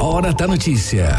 Hora da Notícia.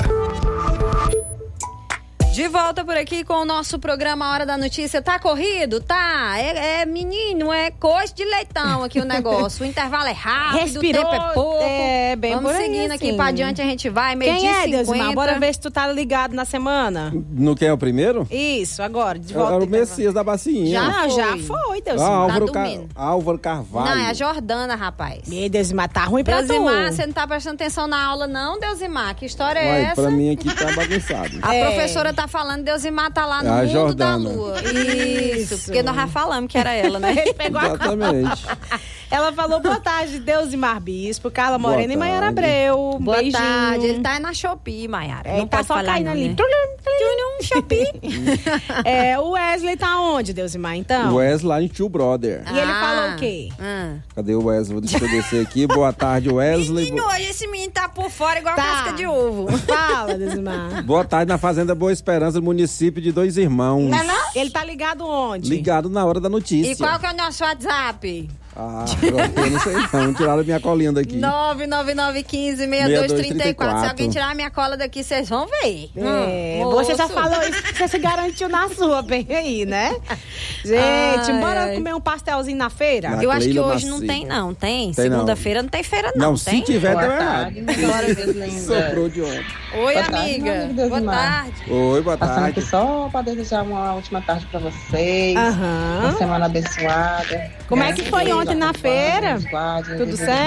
De volta por aqui com o nosso programa Hora da Notícia. Tá corrido? Tá. Menino, é coxa de leitão aqui o negócio. O intervalo é rápido, respirou, o tempo é pouco. É, bem Vamos por aí, seguindo assim. aqui pra adiante, a gente vai. Quem é, 12h50. Deusmar? Bora ver se tu tá ligado na semana. No que é o primeiro? Isso, agora, de volta. Era o Messias da Bacinha. Já foi, Deusmar. Álvaro Carvalho. Não, é a Jordana, rapaz. E Deusmar, tá ruim pra Deusimar, tu. você não tá prestando atenção na aula não, Deusimar? Que história é Uai, essa? pra mim aqui tá bagunçado. A professora tá falando, Deusimar tá lá no É a mundo Jordana. da lua. Isso, porque nós já falamos que era ela, né? Ele pegou Exatamente. Ela falou boa tarde, Deusimar Bispo, Carla Boa Morena e Maiara tarde. Abreu. Boa Beijinho. tarde. Ele tá na Shopee, Maiara. Ele Não tá pode só falar caindo não, ali. né? Shopee. O Wesley tá onde, Deusimar, então? O Wesley lá em Tio Brother. E ele falou o quê? Cadê o Wesley? Deixa eu descer aqui. Boa tarde, Wesley. Menino, hoje esse menino tá por fora igual Tá. casca de ovo. Fala, Deusimar. Boa tarde na Fazenda Boa Esperança, município de Dois Irmãos. Ele tá ligado onde? Ligado na Hora da notícia. E qual que é o nosso WhatsApp? Agora eu não sei não. Tiraram minha colinha daqui. 99915-6234. Se alguém tirar a minha cola daqui, vocês vão ver. Você já falou isso, você se garantiu na sua, bem aí, né? Gente, bora comer um pastelzinho na feira? Na Eu acho que Cleila hoje não Macia. tem, não. Tem? Tem, não. Segunda-feira não tem feira, não. Não, se tem? tiver, Boa deu errado. tarde, Glória a Deus, linda. Soprou de ontem. Oi, Boa tarde, amiga. meu amigo Deus Boa Mar. tarde. Oi, boa Passando tarde. aqui só para desejar uma ótima tarde para vocês. Aham. Uma semana abençoada. Como é que foi ontem na feira? Tudo certo?